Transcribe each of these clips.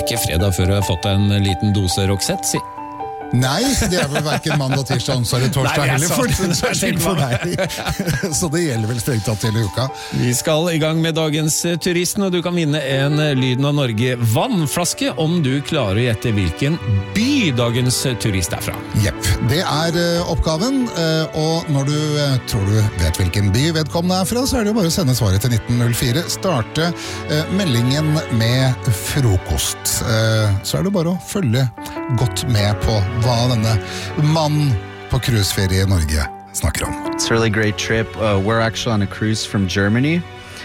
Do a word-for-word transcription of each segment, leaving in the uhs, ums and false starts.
er ikke fredag før du har fått en liten dose Roxette, si. Nei, det er vel hverken mandag, tirsdag, onsdag eller torsdag heller for, for, for deg. Så det gjelder vel strengt tatt hele uka. Vi skal i gang med dagens Turisten, og du kan vinne en Lyden av Norge vannflaske om du klarer å gjette hvilken by dagens turist er fra. Jepp, det er uh, oppgaven, uh, og når du uh, tror du vet hvilken by vedkommende er fra, så er det jo bare å sende svaret til nitten null fire. Starte uh, meldingen med frokost. Uh, så er det bare å følge godt med på hva denne mann på cruiseferie i Norge snakker om. It's a really great trip. Uh, we're actually on a cruise from Germany,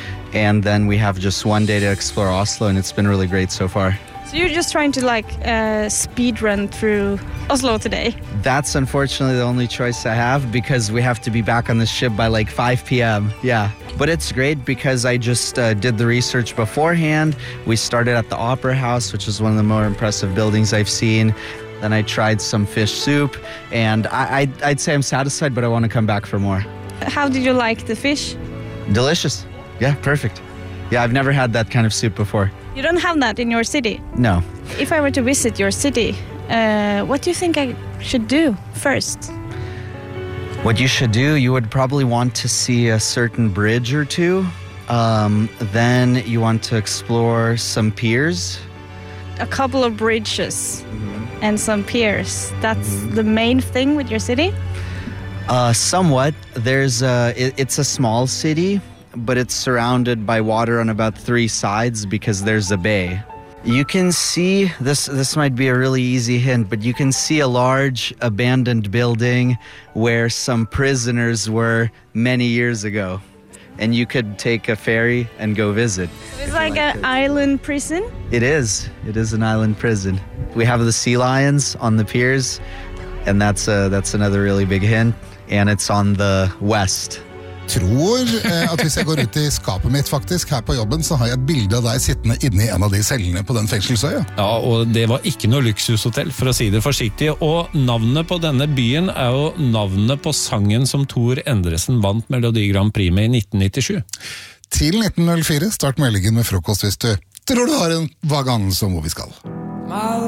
and then we have just one day to explore Oslo, and it's been really great so far. So you're just trying to like uh, speed run through Oslo today? That's unfortunately the only choice I have because we have to be back on the ship by like five p.m. Yeah, but it's great because I just uh, did the research beforehand. We started at the Opera House, which is one of the more impressive buildings I've seen. Then I tried some fish soup, and I, I'd, I'd say I'm satisfied, but I want to come back for more. How did you like the fish? Delicious. Yeah, perfect. Yeah, I've never had that kind of soup before. You don't have that in your city? No. If I were to visit your city, uh, what do you think I should do first? What you should do, you would probably want to see a certain bridge or two. Um, then you want to explore some piers. A couple of bridges mm-hmm. and some piers. That's mm-hmm. the main thing with your city? Uh, somewhat. There's a, it, it's a small city, but it's surrounded by water on about three sides because there's a bay. You can see, this, this might be a really easy hint, but you can see a large abandoned building where some prisoners were many years ago. And you could take a ferry and go visit. It's like an island prison? It is. It is an island prison. We have the sea lions on the piers, and that's a, that's another really big hint. And it's on the west. Tror eh, at hvis jeg går ut i skapet mitt faktisk her på jobben, så har jeg et bilde av deg sittende inne i en av de cellene på den fengselsøya. Ja, og det var ikke noe luksushotell, for å si det forsiktig. Og navnet på denne byen er jo navnet på sangen som Tor Endresen vant Melodi Grand Prix med i nitten nittisju. Til nitten null fire, start meldingen med frokost hvis du tror du har en vag anelse om hvor vi skal.